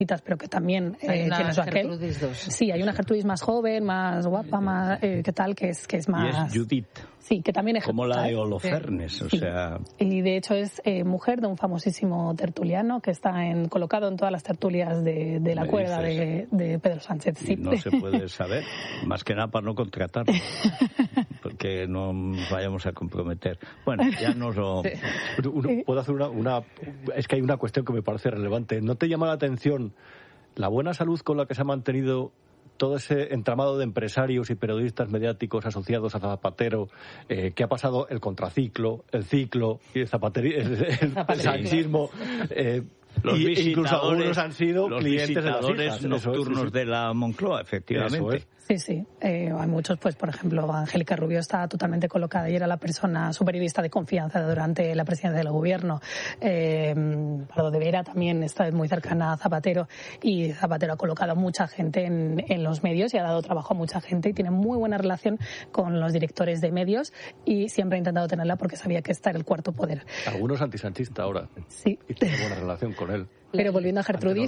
pero que también tiene su aquel. Sí, hay una Gertrudis más joven, más guapa, más ¿qué tal? Que es más... Y es Judith. Sí, que también ejecuta. Como la de Holofernes, o sea... Y de hecho es mujer de un famosísimo tertuliano que está colocado en todas las tertulias de la cuerda de Pedro Sánchez. Sí. No se puede saber, más que nada para no contratarlo, porque no vayamos a comprometer. Bueno, ya nos lo... Puedo hacer una... Es que hay una cuestión que me parece relevante. ¿No te llama la atención la buena salud con la que se ha mantenido todo ese entramado de empresarios y periodistas mediáticos asociados a Zapatero, que ha pasado el contraciclo, el ciclo y el sanchismo? Incluso algunos han sido clientes de las hijas. Nocturnos de la Moncloa, efectivamente. Sí. Hay muchos, pues por ejemplo, Angélica Rubio está totalmente colocada y era la persona, su periodista de confianza durante la presidencia del gobierno. Pardo de Vera también está muy cercana a Zapatero y Zapatero ha colocado a mucha gente en los medios y ha dado trabajo a mucha gente y tiene muy buena relación con los directores de medios y siempre ha intentado tenerla porque sabía que está en el cuarto poder. Algunos antisanchista ahora. Sí. Y tiene buena relación con él. Pero volviendo a Gertrudis,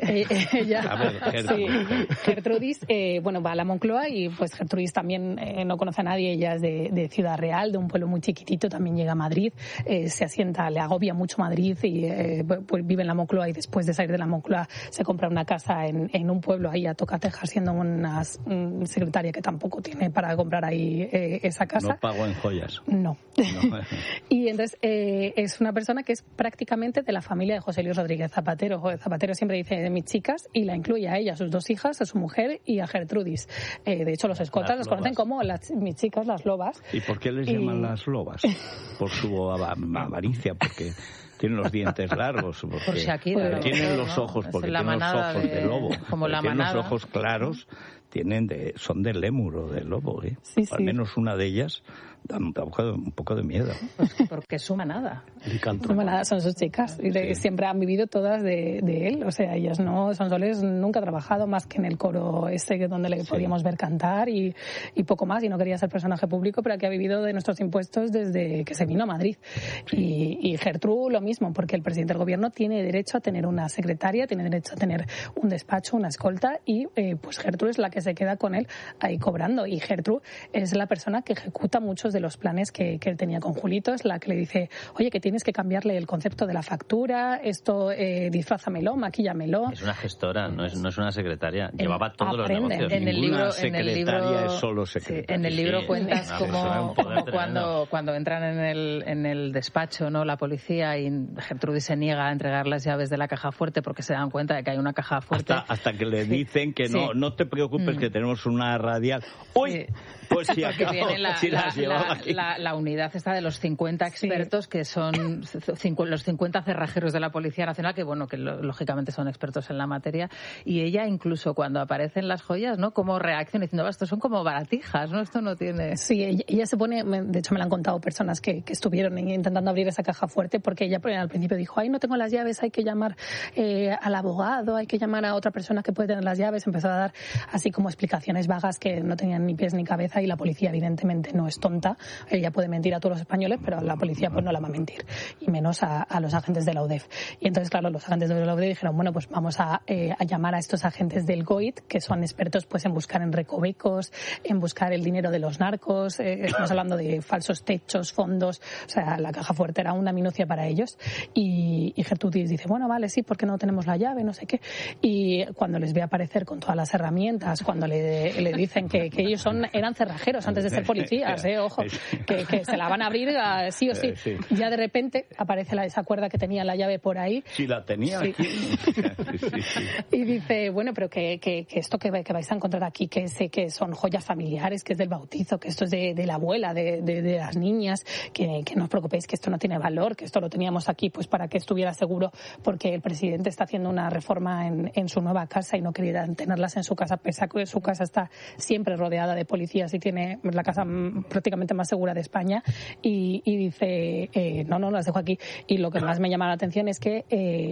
Gertrudis, va a la Moncloa y pues Gertrudis también no conoce a nadie, ella es de Ciudad Real, de un pueblo muy chiquitito, también llega a Madrid, se asienta, le agobia mucho Madrid y pues vive en la Moncloa y después de salir de la Moncloa se compra una casa en un pueblo ahí a Tocatejas, siendo una secretaria que tampoco tiene para comprar ahí esa casa. No pago en joyas. No. Y entonces es una persona que es prácticamente de la familia de José Luis Rodríguez Zapatero. Zapatero siempre dice de mis chicas y la incluye a ella, a sus dos hijas, a su mujer y a Gertrudis. De hecho, los escotas las conocen como mis chicas, las lobas. ¿Y por qué les llaman las lobas? Por su avaricia, porque tienen los dientes largos, porque Shakira, tienen los ojos, porque tienen los ojos de lobo. Como la tienen manada. los ojos claros, son de lémur o de lobo, ¿eh? Sí. Al menos una de ellas da un poco de miedo. Pues porque es su manada. Su manada son sus chicas. Y siempre han vivido todas de él. O sea, ellas no, Sonsoles nunca ha trabajado más que en el coro ese donde le podíamos ver cantar y poco más. Y no quería ser personaje público, pero que ha vivido de nuestros impuestos desde que se vino a Madrid. Y Gertrude lo mismo, porque el presidente del gobierno tiene derecho a tener una secretaria, tiene derecho a tener un despacho, una escolta y pues Gertrude es la que se queda con él ahí cobrando. Y Gertrude es la persona que ejecuta muchos de los planes que él tenía con Julito, es la que le dice, oye, que tienes que cambiarle el concepto de la factura, esto disfrázamelo, maquíllamelo. Es una gestora, no es una secretaria. Llevaba todos los negocios. En el libro es solo secretaria. En el libro cuentas como cuando entran en el despacho, ¿no? La policía y Gertrudis se niega a entregar las llaves de la caja fuerte porque se dan cuenta de que hay una caja fuerte. Hasta que le dicen que no te preocupes, que tenemos una radial. ¡Uy! Pues si acabo, si las llevaba aquí. La unidad está de los 50 expertos que son los 50 cerrajeros de la Policía Nacional, que lógicamente son expertos en la materia, y ella incluso cuando aparecen las joyas, ¿no? Cómo reacciona diciendo, estos son como baratijas, ¿no? Esto no tiene... Sí, ella se pone, de hecho me lo han contado personas que estuvieron intentando abrir esa caja fuerte, porque ella al principio dijo, no tengo las llaves, hay que llamar al abogado, hay que llamar a otra persona que puede tener las llaves, empezó a dar así como explicaciones vagas que no tenían ni pies ni cabeza, y la policía evidentemente no es tonta, ella puede mentir a todos los españoles, pero la policía pues no la va a mentir, y menos a los agentes de la UDEF. Y entonces, claro, los agentes de la UDEF dijeron, bueno, pues vamos a llamar a estos agentes del GOIT, que son expertos pues en buscar en recovecos, en buscar el dinero de los narcos, estamos hablando de falsos techos, fondos, o sea, la caja fuerte era una minucia para ellos, y Gertrudis dice, bueno, vale, sí, porque no tenemos la llave, no sé qué, y cuando les ve aparecer con todas las herramientas, cuando le dicen que ellos eran cerrajeros antes de ser policías, ojo, que se la van a abrir sí o sí. Ya de repente aparece esa cuerda que tenía la llave por ahí. Sí, la tenía aquí. Y dice, bueno, pero que esto que vais a encontrar aquí, que son joyas familiares, que es del bautizo, que esto es de la abuela, de las niñas, que no os preocupéis, que esto no tiene valor, que esto lo teníamos aquí pues para que estuviera seguro, porque el presidente está haciendo una reforma en su nueva casa y no quería tenerlas en su casa pese a su casa está siempre rodeada de policías y tiene la casa prácticamente más segura de España, y dice, no, las dejo aquí. Y lo que más me llama la atención es que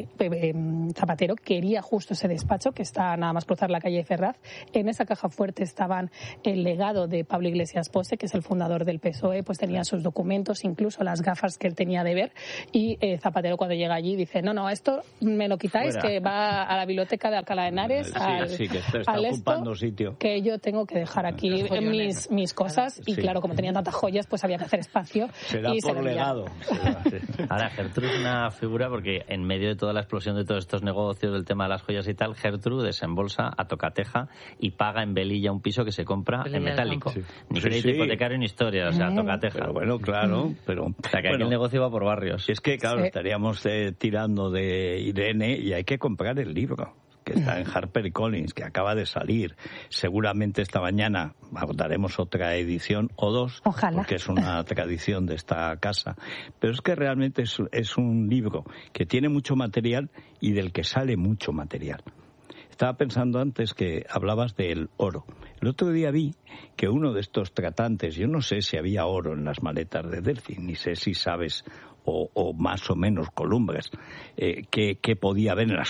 Zapatero quería justo ese despacho, que está nada más cruzar la calle Ferraz. En esa caja fuerte estaban el legado de Pablo Iglesias Pose, que es el fundador del PSOE, pues tenía sus documentos, incluso las gafas que él tenía de ver, y Zapatero cuando llega allí dice, no, esto me lo quitáis, fuera, que va a la biblioteca de Alcalá de Henares, que está ocupando sitio, que yo tengo que dejar aquí mis cosas, y claro, como tenían tantas joyas, pues había que hacer espacio. Será y por legado. Ahora, Gertrude es una figura porque en medio de toda la explosión de todos estos negocios, del tema de las joyas y tal, Gertrude desembolsa a tocateja y paga en Velilla un piso que se compra en metálico. Sí. Ni crédito hipotecario ni historia, o sea, tocateja. Pero bueno, claro, pero... O sea, que aquí el negocio va por barrios. Es que, claro, estaríamos tirando de Irene y hay que comprar el libro, que está en HarperCollins, que acaba de salir. Seguramente esta mañana daremos otra edición o dos, ojalá, porque es una tradición de esta casa. Pero es que realmente es un libro que tiene mucho material y del que sale mucho material. Estaba pensando antes que hablabas del oro. El otro día vi que uno de estos tratantes, yo no sé si había oro en las maletas de Delfi, ni sé si sabes, o más o menos columbres, que podía haber en las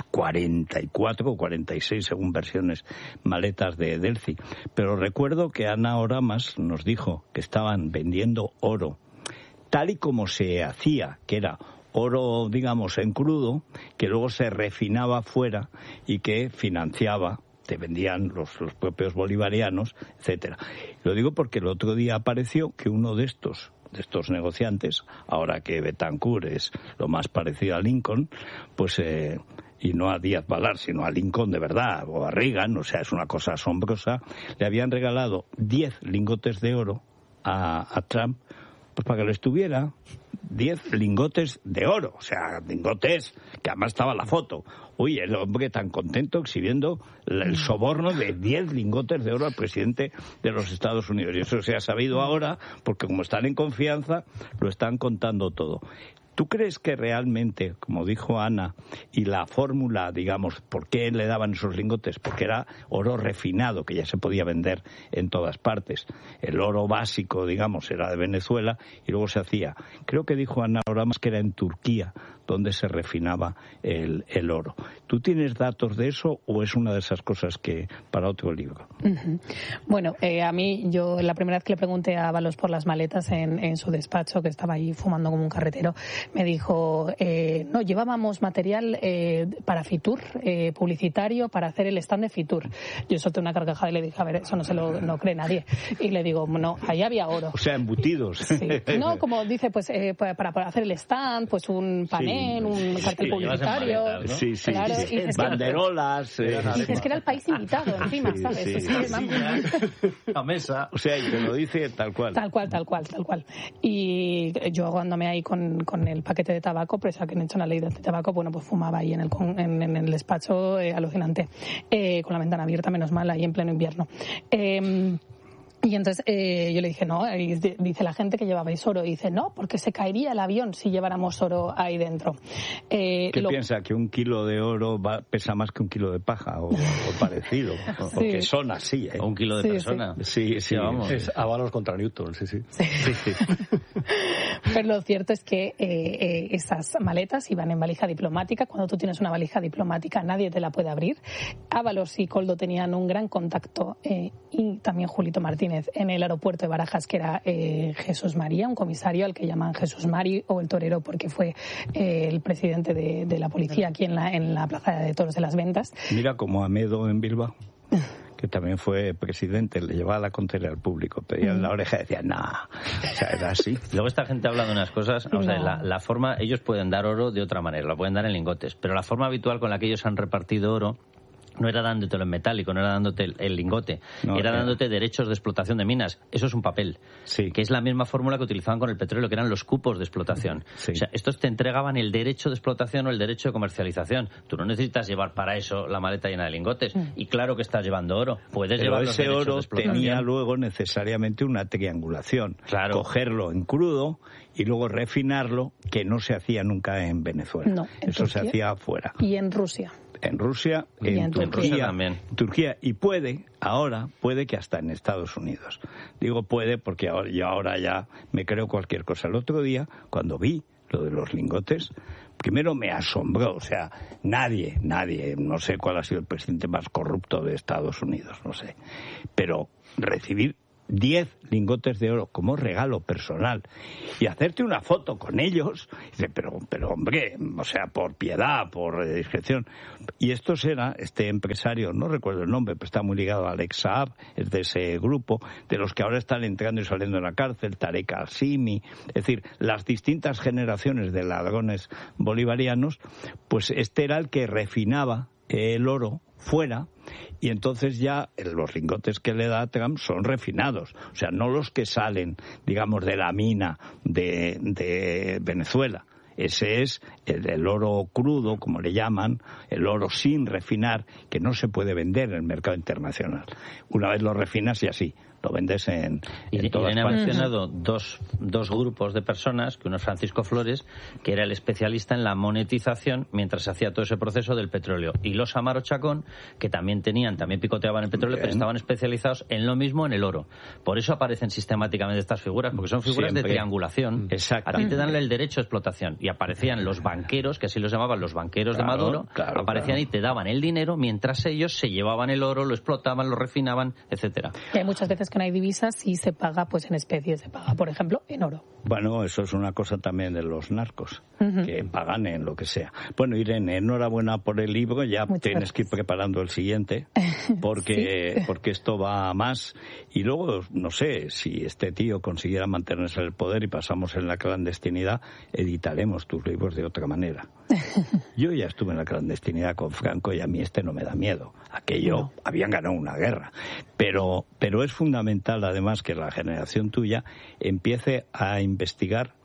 44 o 46, según versiones, maletas de Delfi. Pero recuerdo que Ana Oramas nos dijo que estaban vendiendo oro tal y como se hacía, que era oro, digamos, en crudo, que luego se refinaba fuera y que financiaba, te vendían los propios bolivarianos, etcétera. Lo digo porque el otro día apareció que uno de estos negociantes, ahora que Betancourt es lo más parecido a Lincoln, pues y no a Díaz Balart, sino a Lincoln de verdad, o a Reagan, o sea, es una cosa asombrosa, le habían regalado 10 lingotes de oro a Trump, pues para que les tuviera 10 lingotes de oro, o sea, lingotes que además estaba la foto. Uy, el hombre tan contento exhibiendo el soborno de 10 lingotes de oro al presidente de los Estados Unidos. Y eso se ha sabido ahora, porque como están en confianza, lo están contando todo. ¿Tú crees que realmente, como dijo Ana, y la fórmula, digamos, por qué le daban esos lingotes? Porque era oro refinado, que ya se podía vender en todas partes. El oro básico, digamos, era de Venezuela y luego se hacía. Creo que dijo Ana Oramas que era en Turquía donde se refinaba el oro. ¿Tú tienes datos de eso o es una de esas cosas que para otro libro? Uh-huh. Bueno, a mí, yo la primera vez que le pregunté a Ábalos por las maletas en su despacho, que estaba ahí fumando como un carretero, me dijo, no, llevábamos material para Fitur, publicitario, para hacer el stand de Fitur. Yo solté una carcajada y le dije, a ver, eso no cree nadie. Y le digo, no, ahí había oro. O sea, embutidos. Sí. No, como dice, pues para hacer el stand, pues un panel, un cartel publicitario. Maletas, ¿no? Sí, claro, sí. Banderolas. Dices que era el país invitado encima, ¿sabes? La mesa. O sea, y te lo dice tal cual. Tal cual. Y yo aguándome ahí con el paquete de tabaco, presa que han hecho una ley de tabaco, bueno, pues fumaba ahí en el despacho, alucinante, con la ventana abierta, menos mal, ahí en pleno invierno. Y entonces yo le dije, no, y dice la gente que llevabais oro. Y dice, no, porque se caería el avión si lleváramos oro ahí dentro. ¿Qué piensa? ¿Que un kilo de oro pesa más que un kilo de paja? O parecido. Sí. O que son así, ¿eh? O un kilo de persona. Sí, vamos. Es Ábalos contra Newton, sí. Pero lo cierto es que esas maletas iban en valija diplomática. Cuando tú tienes una valija diplomática, nadie te la puede abrir. Ábalos y Koldo tenían un gran contacto, y también Julito Martínez, en el aeropuerto de Barajas, que era Jesús María, un comisario al que llaman Jesús Mari o el torero, porque fue el presidente de la policía aquí en la Plaza de Toros de las Ventas. Mira como Amedo en Bilbao, que también fue presidente, le llevaba la contera al público, pedía en la oreja y decía, nah, o sea, era así. Luego esta gente habla de unas cosas, o sea, la forma, ellos pueden dar oro de otra manera, lo pueden dar en lingotes, pero la forma habitual con la que ellos han repartido oro no era dándotelo en metálico, no era dándote el lingote, era dándote derechos de explotación de minas. Eso es un papel, que es la misma fórmula que utilizaban con el petróleo, que eran los cupos de explotación. Sí. O sea, estos te entregaban el derecho de explotación o el derecho de comercialización. Tú no necesitas llevar para eso la maleta llena de lingotes. Y claro que estás llevando oro. Puedes llevar los derechos de explotación. Ese oro tenía luego necesariamente una triangulación. Claro. Cogerlo en crudo y luego refinarlo, que no se hacía nunca en Venezuela. No, eso Turquía, se hacía afuera. Y en Rusia. en Rusia, en Turquía y puede que hasta en Estados Unidos. Digo puede porque ahora ya me creo cualquier cosa. El otro día, cuando vi lo de los lingotes, primero me asombró, o sea, nadie, no sé cuál ha sido el presidente más corrupto de Estados Unidos, no sé, pero recibir 10 lingotes de oro como regalo personal y hacerte una foto con ellos, dice, pero hombre, o sea, por piedad, por discreción. Y esto era este empresario, no recuerdo el nombre, pero está muy ligado al ex Saab, es de ese grupo, de los que ahora están entrando y saliendo de la cárcel, Tarek al-Simi, es decir, las distintas generaciones de ladrones bolivarianos, pues este era el que refinaba el oro fuera, y entonces ya los lingotes que le da Trump son refinados, o sea, no los que salen, digamos, de la mina de Venezuela. Ese es el oro crudo, como le llaman, el oro sin refinar, que no se puede vender en el mercado internacional. Una vez lo refinas y así lo vendes en toda Irene España. ha mencionado dos grupos de personas, que uno es Francisco Flores, que era el especialista en la monetización mientras se hacía todo ese proceso del petróleo, y los Amaro Chacón, que también picoteaban el petróleo, pero estaban especializados en lo mismo, en el oro. Por eso aparecen sistemáticamente estas figuras, porque son figuras de triangulación. A ti te dan el derecho a explotación, y aparecían los banqueros, que así los llamaban los banqueros de Maduro, aparecían y te daban el dinero mientras ellos se llevaban el oro, lo explotaban, lo refinaban, etcétera. Y hay muchas veces que no hay divisas y se paga pues en especies, se paga, por ejemplo, en oro. Bueno, eso es una cosa también de los narcos, que pagan en lo que sea. Bueno, Irene, enhorabuena por el libro, ya muchas tienes gracias. Que ir preparando el siguiente, porque esto va a más. Y luego, no sé, si este tío consiguiera mantenerse en el poder y pasamos en la clandestinidad, editaremos tus libros de otra manera. Yo ya estuve en la clandestinidad con Franco y a mí no me da miedo. Aquello, habían ganado una guerra. Pero es fundamental, además, que la generación tuya empiece a investigar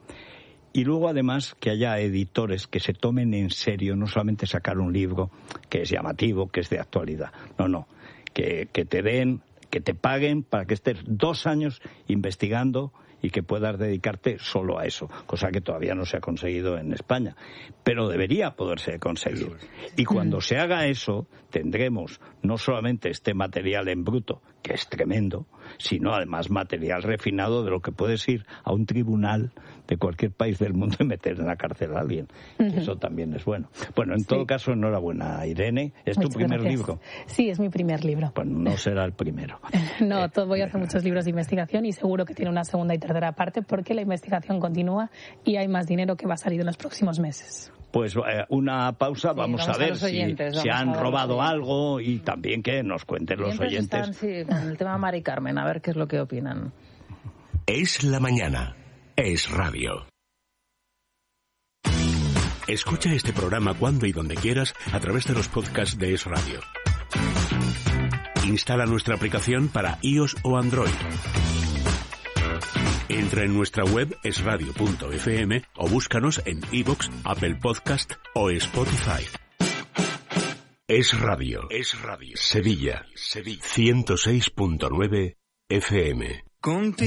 y luego, además, que haya editores que se tomen en serio, no solamente sacar un libro que es llamativo, que es de actualidad. No, que te den, que te paguen para que estés 2 años investigando y que puedas dedicarte solo a eso, cosa que todavía no se ha conseguido en España, pero debería poderse conseguir. Y cuando se haga eso, tendremos no solamente este material en bruto, que es tremendo, sino además material refinado de lo que puedes ir a un tribunal de cualquier país del mundo y meter en la cárcel a alguien. Eso también es bueno. Bueno, en todo caso, enhorabuena, Irene. ¿Es tu primer libro? Sí, es mi primer libro. Pues no será el primero. No, voy a hacer muchos libros de investigación y seguro que tiene una segunda y tercera parte porque la investigación continúa y hay más dinero que va a salir en los próximos meses. Pues una pausa, vamos a ver si han robado algo y también que nos cuenten los oyentes. Están, con el tema Mari Carmen, a ver qué es lo que opinan. Es la mañana, es radio. Escucha este programa cuando y donde quieras a través de los podcasts de Es Radio. Instala nuestra aplicación para iOS o Android. Entra en nuestra web esradio.fm o búscanos en iVoox, Apple Podcast o Spotify. Es Radio. Sevilla. 106.9 FM.